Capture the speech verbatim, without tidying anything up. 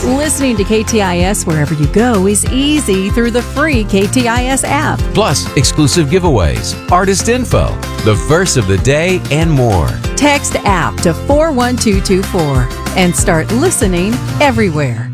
Listening to K T I S wherever you go is easy through the free K T I S app. Plus, exclusive giveaways, artist info, the verse of the day, and more. Text app to four one two two four and start listening everywhere.